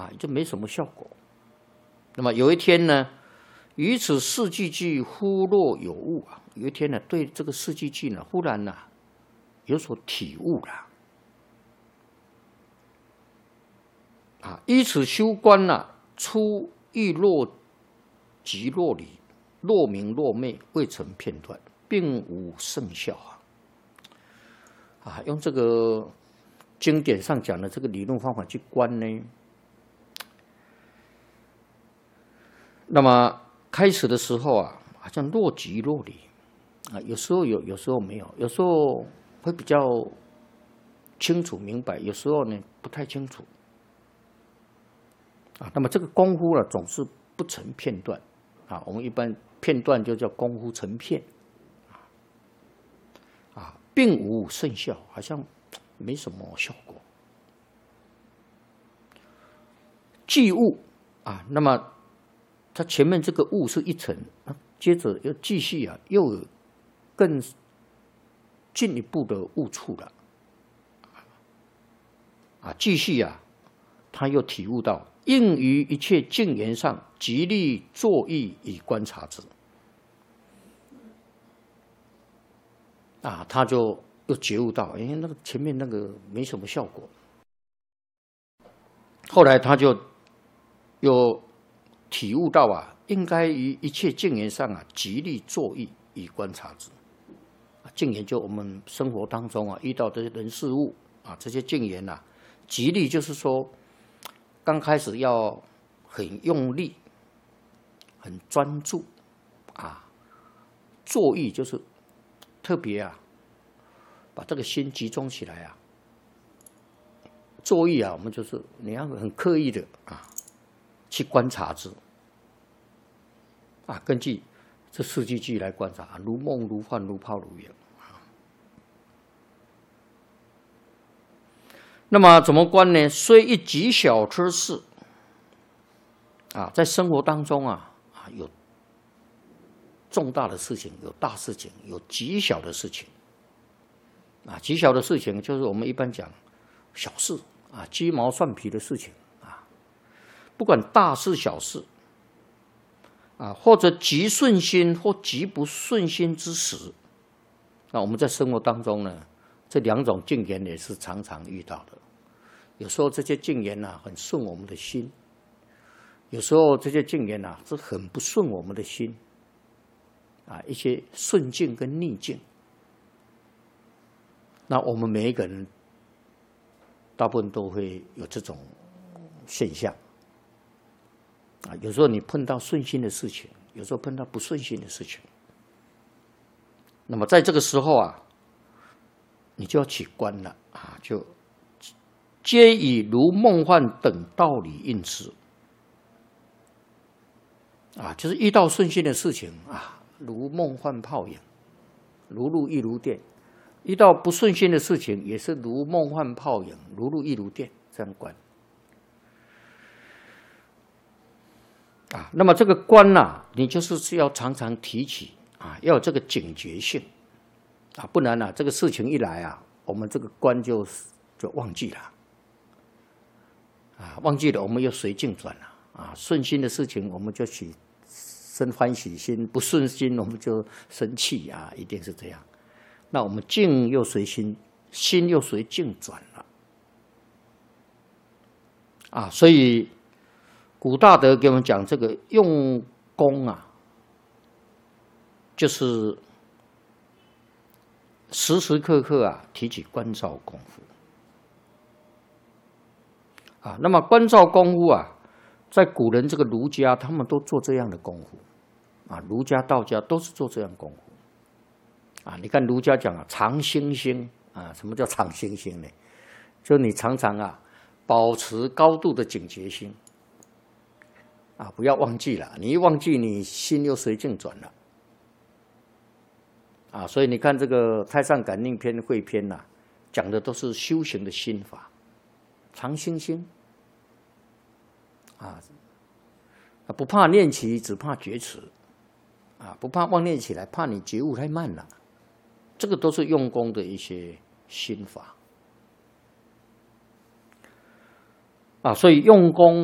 就没什么效果。那么有一天呢，于此四句句忽若有悟啊，有一天呢，对这个四句句呢，忽然呢有所体悟了。依此修观出亦若即若离，若明若昧，未成片段，并无圣效用这个经典上讲的这个理论方法去观呢，那么开始的时候好像若即若离有时候有，有时候没有，有时候会比较清楚明白，有时候呢不太清楚那么这个功夫总是不成片段我们一般片段就叫功夫成片并无圣效，好像没什么效果。即悟那么它前面这个悟是一层接着又继续又有更进一步的悟处了继续他又体悟到应于一切境缘上极力作意以观察之他就又觉悟到那个前面那个没什么效果，后来他就又体悟到应该于一切境缘上极力作意以观察之境缘就我们生活当中遇到的人事物这些境缘极力就是说刚开始要很用力很专注作意就是特别把这个心集中起来作意我们就是你要很刻意的去观察之根据这四句句来观察如梦如幻如泡如影那么怎么观呢？虽一极小之事在生活当中有重大的事情，有大事情，有极小的事情极小的事情就是我们一般讲小事鸡毛蒜皮的事情不管大事小事或者极顺心或极不顺心之时我们在生活当中呢这两种境缘也是常常遇到的。有时候这些境缘很顺我们的心，有时候这些境缘是很不顺我们的心一些顺境跟逆境。那我们每一个人大部分都会有这种现象有时候你碰到顺心的事情，有时候碰到不顺心的事情。那么在这个时候你就要起观了就皆以如梦幻等道理应之就是遇到顺心的事情如梦幻泡影，如露亦如电；遇到不顺心的事情，也是如梦幻泡影，如露亦如电，这样观那么这个观你就是要常常提起要有这个警觉性不然这个事情一来我们这个观就忘记了忘记了我们又随境转了顺心的事情我们就起生欢喜心，不顺心我们就生气一定是这样。那我们境又随心，心又随境转了所以古大德给我们讲这个用功就是时时刻刻提起观照功夫那么观照功夫在古人这个儒家他们都做这样的功夫儒家道家都是做这样功夫你看儒家讲常心心什么叫常心心呢？就你常常保持高度的警觉心不要忘记了，你一忘记你心又随境转了所以你看这个《太上感应篇》汇篇讲的都是修行的心法，常心心不怕念起，只怕觉迟不怕妄念起来，怕你觉悟太慢了。这个都是用功的一些心法所以用功